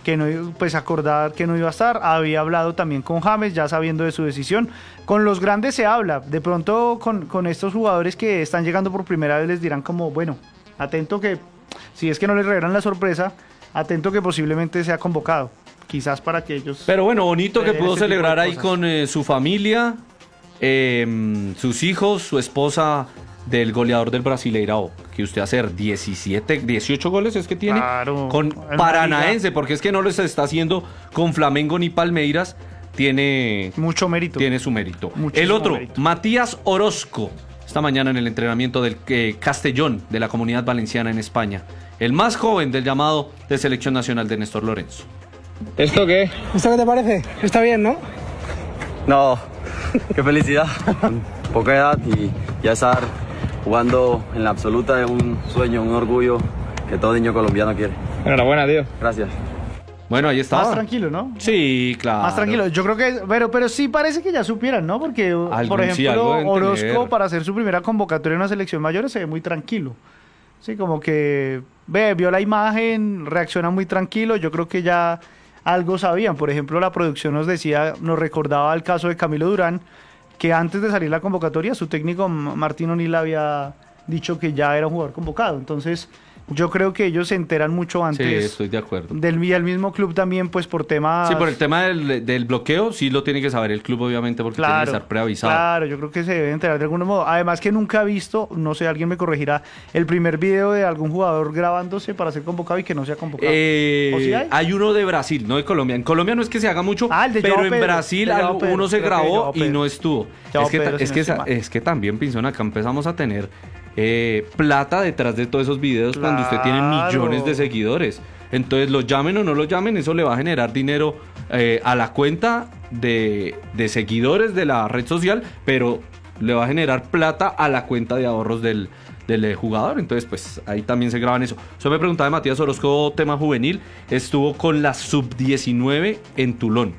que no, pues acordar que no iba a estar, había hablado también con James, ya sabiendo de su decisión. Con los grandes se habla, de pronto con estos jugadores que están llegando por primera vez les dirán como, bueno, atento que, si es que no les regalan la sorpresa, atento que posiblemente sea convocado, quizás para que ellos... Pero bueno, bonito que pudo este celebrar ahí con su familia, sus hijos, su esposa del goleador del Brasileirao, que usted hacer 18 goles es que tiene, claro, con Paranaense, porque es que no los está haciendo con Flamengo ni Palmeiras, tiene mucho mérito. Tiene su mérito. Muchísimo El otro, mérito. Matías Orozco, esta mañana en el entrenamiento del Castellón de la Comunidad Valenciana en España, el más joven del llamado de selección nacional de Néstor Lorenzo. ¿Esto qué? ¿Esto qué te parece? Está bien, ¿no? No, qué felicidad. Poca edad y ya estar jugando en la absoluta es un sueño, un orgullo que todo niño colombiano quiere. Enhorabuena, tío. Gracias. Bueno, ahí está. Más tranquilo, ¿no? Sí, claro. Más tranquilo. Yo creo que, pero sí parece que ya supieran, ¿no? Porque, por sí, ejemplo, algo deben tener. Orozco para hacer su primera convocatoria en una selección mayor se ve muy tranquilo. Sí, como que vio la imagen, reacciona muy tranquilo. Yo creo que ya algo sabían. Por ejemplo, la producción nos recordaba el caso de Camilo Durán, que antes de salir la convocatoria, su técnico Martín O'Neill había dicho que ya era un jugador convocado. Entonces, yo creo que ellos se enteran mucho antes. Sí, estoy de acuerdo. Y el mismo club también, pues por temas... Sí, por el tema del bloqueo, sí lo tiene que saber el club, obviamente, porque tiene que estar preavisado. Claro, yo creo que se debe enterar de algún modo. Además que nunca he visto, no sé, alguien me corregirá, el primer video de algún jugador grabándose para ser convocado y que no sea convocado. ¿O sí hay uno de Brasil, no de Colombia. En Colombia no es que se haga mucho, pero en Brasil uno se grabó y no estuvo. Es que también, Pinzón, acá empezamos a tener plata detrás de todos esos videos cuando usted tiene millones de seguidores. Entonces, lo llamen o no lo llamen, eso le va a generar dinero a la cuenta de seguidores de la red social, pero le va a generar plata a la cuenta de ahorros del jugador. Entonces, pues ahí también se graban eso. Yo me preguntaba de Matías Orozco, tema juvenil, estuvo con la sub-19 en Tulón,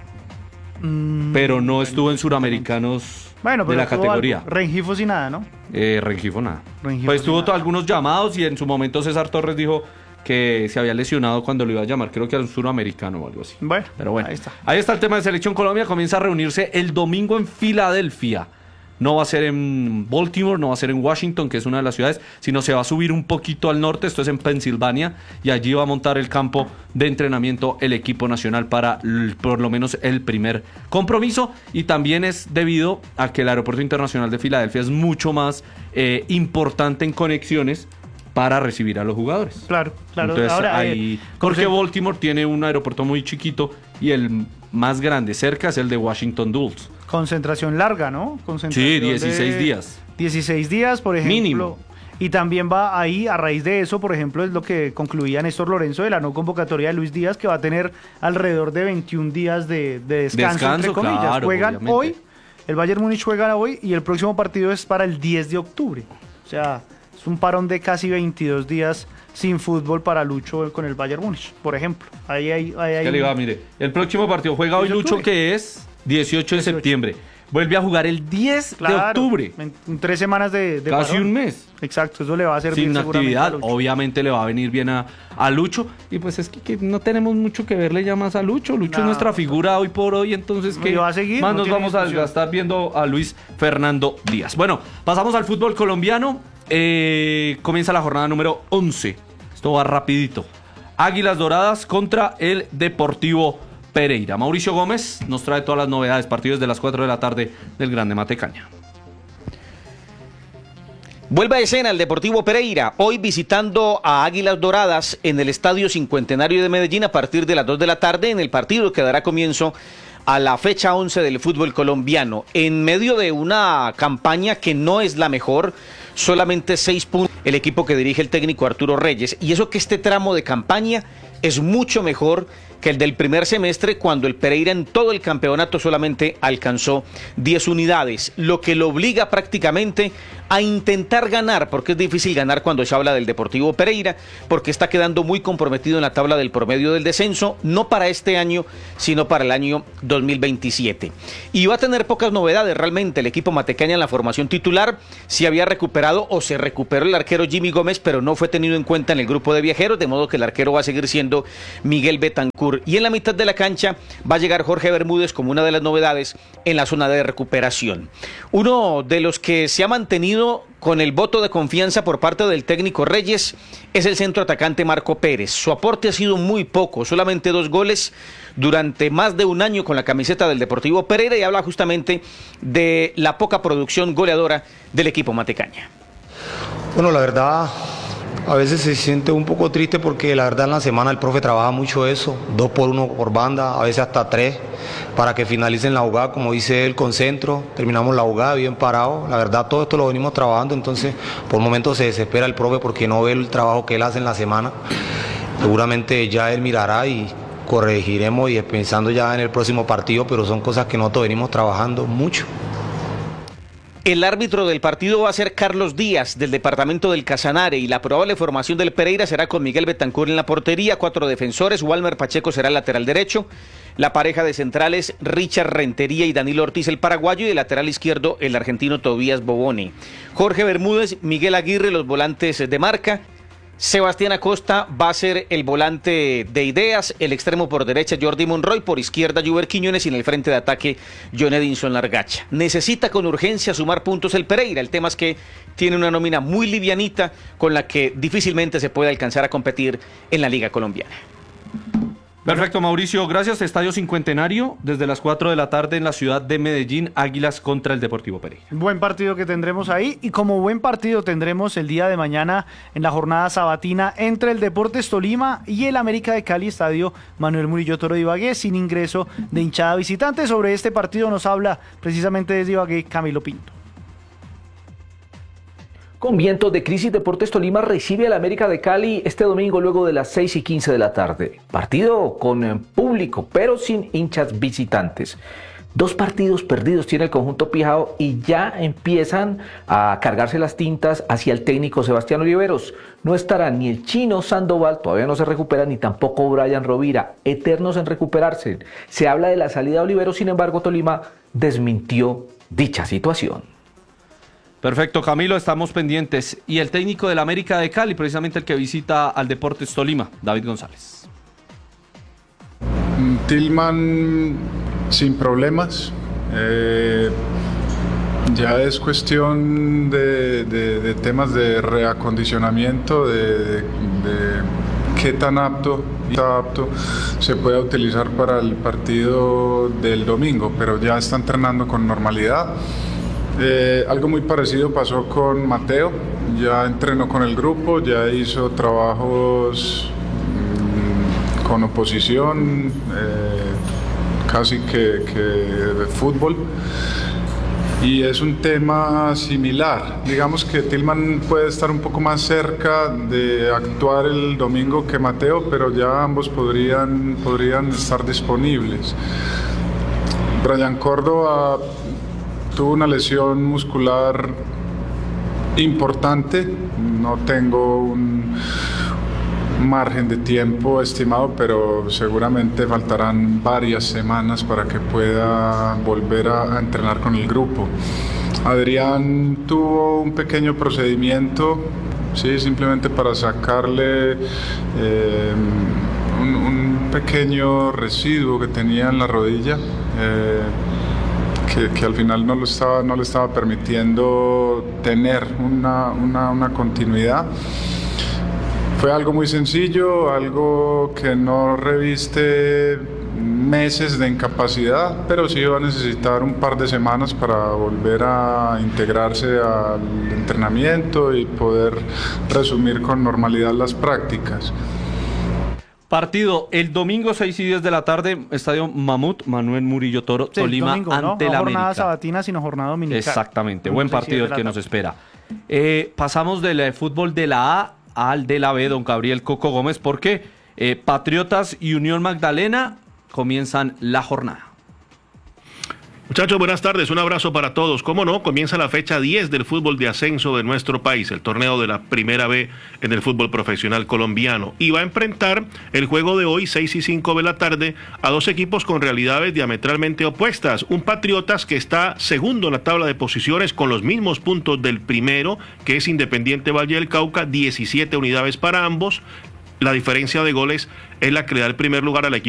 pero no estuvo en Suramericanos. Bueno, pero de la categoría. Algo. Rengifo sin nada, ¿no? Rengifo nada. Pues tuvo algunos llamados y en su momento César Torres dijo que se había lesionado cuando lo iba a llamar, creo que era un suramericano o algo así. Bueno, pero bueno, ahí está el tema de Selección Colombia. Comienza a reunirse el domingo en Filadelfia. No va a ser en Baltimore, no va a ser en Washington, que es una de las ciudades, sino se va a subir un poquito al norte, esto es en Pensilvania, y allí va a montar el campo de entrenamiento el equipo nacional para por lo menos el primer compromiso, y también es debido a que el Aeropuerto Internacional de Filadelfia es mucho más importante en conexiones para recibir a los jugadores. Claro. Entonces, ahora, porque Baltimore tiene un aeropuerto muy chiquito y el más grande cerca es el de Washington Dulles. Concentración larga, ¿no? Sí, 16 días. 16 días, por ejemplo. Mínimo. Y también va ahí, a raíz de eso, por ejemplo, es lo que concluía Néstor Lorenzo de la no convocatoria de Luis Díaz, que va a tener alrededor de 21 días de descanso, entre comillas. Claro, juegan obviamente. hoy, el Bayern Múnich juega hoy y el próximo partido es para el 10 de octubre. O sea, es un parón de casi 22 días sin fútbol para Lucho con el Bayern Múnich, por ejemplo. Mire, el próximo partido juega hoy Lucho, que es 18 de septiembre. Vuelve a jugar el 10 de octubre. En 3 semanas de casi parón. un mes. Exacto, eso le va a servir sin seguramente actividad. a Lucho. Obviamente le va a venir bien a Lucho. Y pues es que no tenemos mucho que verle ya más a Lucho. Lucho es nuestra figura hoy por hoy. Entonces, ¿qué va a seguir, más no nos tiene vamos a discusión. desgastar viendo a Luis Fernando Díaz? Bueno, pasamos al fútbol colombiano. Comienza la jornada número 11. Esto va rapidito. Águilas Doradas contra el Deportivo Pereira. Mauricio Gómez nos trae todas las novedades. Partidos de las 4 de la tarde del Grande Matecaña. Vuelve a escena el Deportivo Pereira, hoy visitando a Águilas Doradas en el Estadio Cincuentenario de Medellín a partir de las 2 de la tarde en el partido que dará comienzo a la fecha 11 del fútbol colombiano. En medio de una campaña que no es la mejor, solamente 6 puntos el equipo que dirige el técnico Arturo Reyes, y eso que este tramo de campaña es mucho mejor que el del primer semestre, cuando el Pereira en todo el campeonato solamente alcanzó 10 unidades, lo que lo obliga prácticamente a intentar ganar, porque es difícil ganar cuando se habla del Deportivo Pereira, porque está quedando muy comprometido en la tabla del promedio del descenso, no para este año, sino para el año 2027. Y va a tener pocas novedades realmente el equipo matecaña en la formación titular. Si había recuperado o se recuperó el arquero Jimmy Gómez, pero no fue tenido en cuenta en el grupo de viajeros, de modo que el arquero va a seguir siendo Miguel Betancourt. Y en la mitad de la cancha va a llegar Jorge Bermúdez como una de las novedades en la zona de recuperación. Uno de los que se ha mantenido con el voto de confianza por parte del técnico Reyes es el centro atacante Marco Pérez. Su aporte ha sido muy poco, solamente 2 goles durante más de un año con la camiseta del Deportivo Pereira, y habla justamente de la poca producción goleadora del equipo matecaña. Bueno, la verdad, a veces se siente un poco triste porque la verdad en la semana el profe trabaja mucho eso, 2 por 1 por banda, a veces hasta 3, para que finalicen la jugada, como dice él, con centro, terminamos la jugada bien parado. La verdad todo esto lo venimos trabajando, entonces por momentos se desespera el profe porque no ve el trabajo que él hace en la semana. Seguramente ya él mirará y corregiremos y pensando ya en el próximo partido, pero son cosas que nosotros venimos trabajando mucho. El árbitro del partido va a ser Carlos Díaz, del departamento del Casanare, y la probable formación del Pereira será con Miguel Betancourt en la portería, 4 defensores, Walmer Pacheco será el lateral derecho, la pareja de centrales Richard Rentería y Danilo Ortiz el paraguayo, y el lateral izquierdo el argentino Tobías Bobone. Jorge Bermúdez, Miguel Aguirre los volantes de marca. Sebastián Acosta va a ser el volante de ideas, el extremo por derecha Jordi Monroy, por izquierda Juber Quiñones y en el frente de ataque John Edinson Largacha. Necesita con urgencia sumar puntos el Pereira, el tema es que tiene una nómina muy livianita con la que difícilmente se puede alcanzar a competir en la Liga Colombiana. Perfecto, Mauricio, gracias. Estadio Cincuentenario, desde las 4 de la tarde en la ciudad de Medellín, Águilas contra el Deportivo Pereira. Buen partido que tendremos ahí, y como buen partido tendremos el día de mañana en la jornada sabatina entre el Deportes Tolima y el América de Cali, Estadio Manuel Murillo Toro de Ibagué, sin ingreso de hinchada visitante. Sobre este partido nos habla precisamente desde Ibagué Camilo Pinto. Con vientos de crisis, Deportes Tolima recibe al América de Cali este domingo luego de las 6:15 de la tarde. Partido con público, pero sin hinchas visitantes. 2 partidos perdidos tiene el conjunto pijao y ya empiezan a cargarse las tintas hacia el técnico Sebastián Oliveros. No estará ni el chino Sandoval, todavía no se recupera, ni tampoco Brian Rovira, eternos en recuperarse. Se habla de la salida de Oliveros, sin embargo Tolima desmintió dicha situación. Perfecto, Camilo, estamos pendientes. Y el técnico del América de Cali, precisamente el que visita al Deportes Tolima, David González. Tillman sin problemas. Ya es cuestión de temas de reacondicionamiento, de qué tan apto se puede utilizar para el partido del domingo, pero ya está entrenando con normalidad. Algo muy parecido pasó con Mateo, ya entrenó con el grupo, ya hizo trabajos con oposición, casi que de fútbol, y es un tema similar. Digamos que Tillman puede estar un poco más cerca de actuar el domingo que Mateo, pero ya ambos podrían estar disponibles. Brian Córdoba tuvo una lesión muscular importante, no tengo un margen de tiempo estimado, pero seguramente faltarán varias semanas para que pueda volver a entrenar con el grupo. Adrián tuvo un pequeño procedimiento, sí, simplemente para sacarle un pequeño residuo que tenía en la rodilla, que al final no le estaba permitiendo tener una continuidad. Fue algo muy sencillo, algo que no reviste meses de incapacidad, pero sí va a necesitar un par de semanas para volver a integrarse al entrenamiento y poder resumir con normalidad las prácticas. Partido el domingo 6:10 de la tarde, Estadio Mamut, Manuel Murillo Toro, sí, Tolima domingo, ante la América. No jornada sabatina, sino jornada dominical. Exactamente, buen partido el que nos espera. Pasamos del fútbol de la A al de la B, don Gabriel Coco Gómez, porque Patriotas y Unión Magdalena comienzan la jornada. Muchachos, buenas tardes, un abrazo para todos. Cómo no, comienza la fecha 10 del fútbol de ascenso de nuestro país, el torneo de la Primera B en el fútbol profesional colombiano. Y va a enfrentar el juego de hoy, 6 y 5 de la tarde, a dos equipos con realidades diametralmente opuestas. Un Patriotas que está segundo en la tabla de posiciones con los mismos puntos del primero, que es Independiente Valle del Cauca, 17 unidades para ambos. La diferencia de goles es la que le da el primer lugar al equipo